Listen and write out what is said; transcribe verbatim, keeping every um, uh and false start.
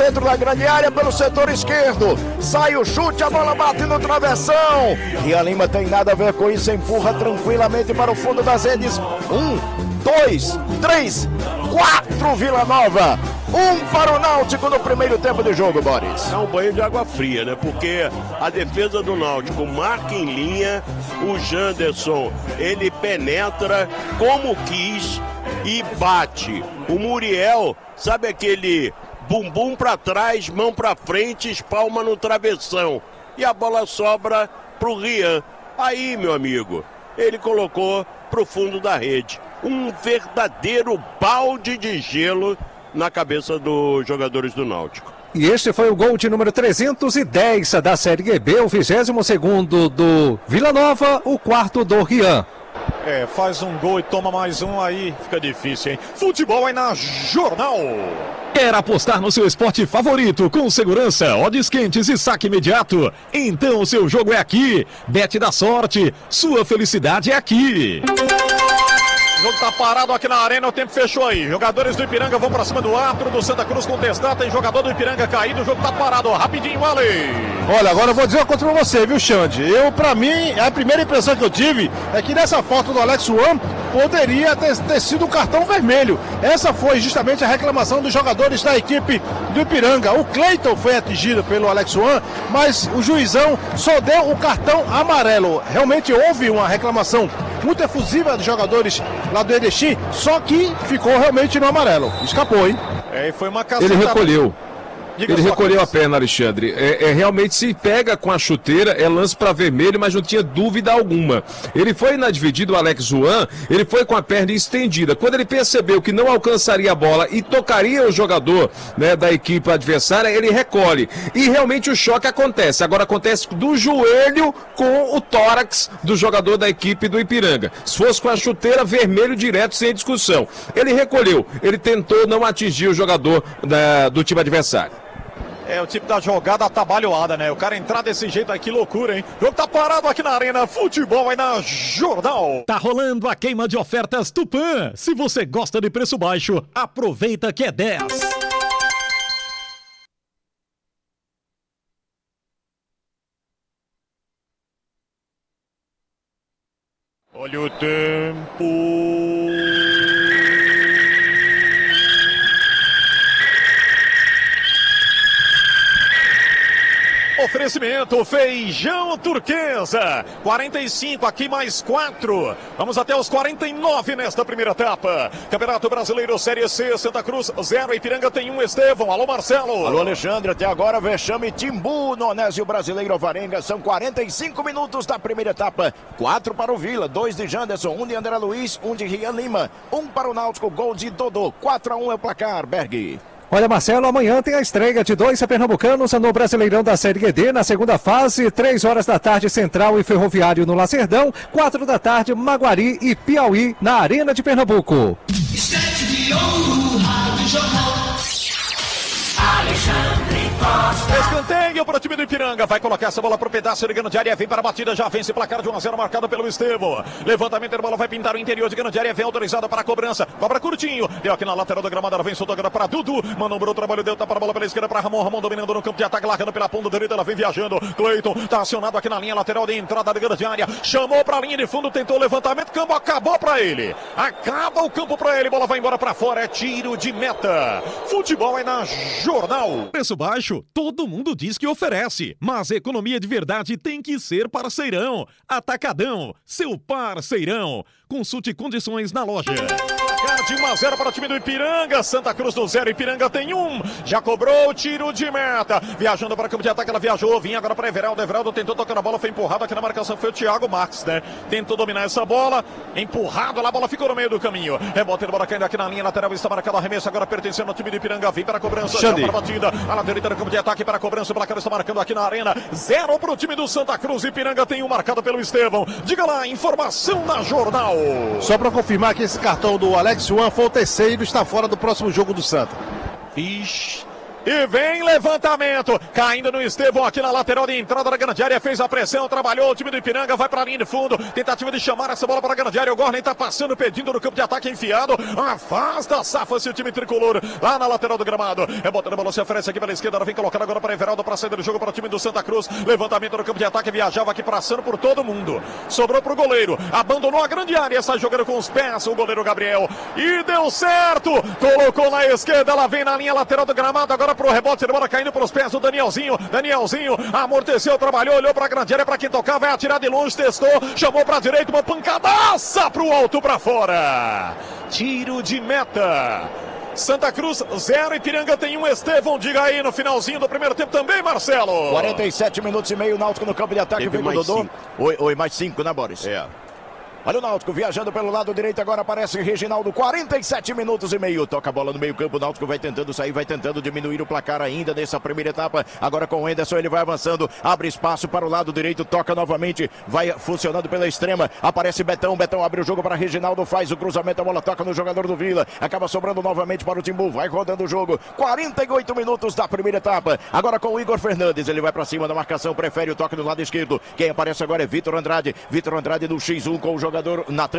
dentro da grande área pelo setor esquerdo. Sai o chute, a bola bate no travessão. Rian Lima tem nada a ver com isso, empurra tranquilamente para o fundo das redes. Um, dois, três, quatro Vila Nova. Um para o Náutico no primeiro tempo de jogo, Boris. É um banho de água fria, né? Porque a defesa do Náutico marca em linha, o Janderson, ele penetra como quis e bate. O Muriel, sabe aquele bumbum para trás, mão para frente, espalma no travessão. E a bola sobra pro Rian. Aí, meu amigo, ele colocou pro fundo da rede. Um verdadeiro balde de gelo na cabeça dos jogadores do Náutico. E este foi o gol de número trezentos e dez da Série B, o vigésimo segundo do Vila Nova, o quarto do Rian. É, faz um gol e toma mais um, aí fica difícil, hein? Futebol aí na Jornal. Quer apostar no seu esporte favorito com segurança, odds quentes e saque imediato? Então o seu jogo é aqui. Bet da sorte, sua felicidade é aqui. O jogo tá parado aqui na arena, o tempo fechou aí. Jogadores do Ipiranga vão pra cima do árbitro, do Santa Cruz contestar. Tem jogador do Ipiranga caído, o jogo tá parado, ó. Rapidinho, Ale. Olha, agora eu vou dizer uma coisa pra você, viu, Xande? Eu, pra mim, a primeira impressão que eu tive é que nessa foto do Alex Wan poderia ter, ter sido um cartão vermelho. Essa foi justamente a reclamação dos jogadores da equipe do Ipiranga. O Cleiton foi atingido pelo Alex Wan, mas o juizão só deu o cartão amarelo. Realmente houve uma reclamação muito efusiva dos jogadores lá do Erechim, só que ficou realmente no amarelo. Escapou, hein? É, foi uma caceta. Ele recolheu. Diga Ele só, recolheu Cris. a perna, Alexandre. É, é, realmente se pega com a chuteira, é lance para vermelho, mas não tinha dúvida alguma. Ele foi na dividida, o Alex Juan, ele foi com a perna estendida. Quando ele percebeu que não alcançaria a bola e tocaria o jogador, né, da equipe adversária, ele recolhe. E realmente o choque acontece. Agora acontece do joelho com o tórax do jogador da equipe do Ipiranga. Se fosse com a chuteira, vermelho direto, sem discussão. Ele recolheu, ele tentou não atingir o jogador da, do time adversário. É o tipo da jogada atabalhoada, né? O cara entrar desse jeito aí, que loucura, hein? O jogo tá parado aqui na arena, futebol aí na Jornal. Tá rolando a queima de ofertas Tupã. Se você gosta de preço baixo, aproveita que é dez. Olha o tempo. Oferecimento Feijão Turquesa, quarenta e cinco, aqui mais quatro. Vamos até os quarenta e nove nesta primeira etapa. Campeonato Brasileiro Série C, Santa Cruz zero, Ipiranga tem um. Estevão, alô Marcelo. Alô Alexandre, até agora vexame Timbu no Onésio Brasileiro Alvarenga. São quarenta e cinco minutos da primeira etapa. quatro para o Vila, dois de Janderson, um de André Luiz, um de Rian Lima, um para o Náutico, gol de Dodô. quatro a um é o placar, Berg. Olha, Marcelo, amanhã tem a estreia de dois pernambucanos no Brasileirão da Série D, na segunda fase, três horas da tarde, Central e Ferroviário no Lacerdão, quatro da tarde, Maguari e Piauí na Arena de Pernambuco. Estante de ouro, Rádio Jornal. Alexandre Costa. Escanteio para o time do Ipiranga. Vai colocar essa bola para o pedaço de grande área. Vem para a batida, já vence placar de um a zero marcado pelo Estevão. Levantamento da bola, vai pintar o interior de grande área. Vem autorizada para a cobrança. Cobra curtinho. Deu aqui na lateral da gramada. Ela vem soltou agora para Dudu. Manobrou o trabalho, deu tapa a bola pela esquerda para Ramon. Ramon dominando no campo de ataque, largando pela ponta direita. Ela vem viajando. Cleiton está acionado aqui na linha lateral de entrada de grande área. Chamou para a linha de fundo, tentou o levantamento. Campo acabou para ele. Acaba o campo para ele. Bola vai embora para fora. É tiro de meta. Futebol é na Jornal. Preço baixo, todo mundo diz que oferece, mas economia de verdade tem que ser parceirão. Atacadão, seu parceirão. Consulte condições na loja. De um a zero para o time do Ipiranga. Santa Cruz do zero, Ipiranga tem um. Já cobrou o tiro de meta. Viajando para o campo de ataque, ela viajou. Vinha agora para Everaldo. Everaldo tentou tocar na bola, foi empurrado aqui na marcação. Foi o Thiago Marques, né? Tentou dominar essa bola. Empurrado, lá a bola ficou no meio do caminho. Rebote, a bola caindo aqui na linha lateral. Está marcado a arremesso agora pertencendo ao time do Ipiranga. Vem para a cobrança. Já para a batida. A lateral do campo de ataque para a cobrança. O placar está marcando aqui na arena. Zero para o time do Santa Cruz. Ipiranga tem um marcado pelo Estevão. Diga lá, informação na Jornal. Só para confirmar que esse cartão do Alex Juan foi o terceiro, está fora do próximo jogo do Santa. Ixi, E vem levantamento, caindo no Estevão aqui na lateral de entrada da grande área, fez a pressão, trabalhou o time do Ipiranga, vai para a linha de fundo, tentativa de chamar essa bola para a grande área, o Gorley tá passando, pedindo no campo de ataque enfiado, afasta, safa-se o time tricolor, lá na lateral do gramado, é botando a bola, se oferece aqui pela esquerda, ela vem colocando agora para Everaldo, para sair do jogo para o time do Santa Cruz, levantamento no campo de ataque, viajava aqui passando por todo mundo, sobrou pro goleiro, abandonou a grande área, sai jogando com os pés, o goleiro Gabriel, e deu certo, colocou na esquerda, ela vem na linha lateral do gramado, agora pro rebote, a bola caindo pelos pés do Danielzinho. Danielzinho amorteceu, trabalhou, olhou pra grande área, pra quem tocar, vai atirar de longe, testou, chamou pra direita, uma pancadaça pro alto, pra fora. Tiro de meta. Santa Cruz zero, Ipiranga tem um. Estevão, diga aí no finalzinho do primeiro tempo também, Marcelo. quarenta e sete minutos e meio, Náutico no campo de ataque, vem o Dodô. Oi, oi, mais cinco, né, Boris? É. Olha o Náutico viajando pelo lado direito, agora aparece Reginaldo, quarenta e sete minutos e meio, toca a bola no meio campo, o Náutico vai tentando sair, vai tentando diminuir o placar ainda nessa primeira etapa, agora com o Henderson, ele vai avançando, abre espaço para o lado direito, toca novamente, vai funcionando pela extrema, aparece Betão, Betão abre o jogo para Reginaldo, faz o cruzamento, a bola toca no jogador do Vila, acaba sobrando novamente para o Timbu, vai rodando o jogo, quarenta e oito minutos da primeira etapa, agora com o Igor Fernandes, ele vai para cima da marcação, prefere o toque do lado esquerdo, quem aparece agora é Vitor Andrade, Vitor Andrade no xis um com o jogador Natan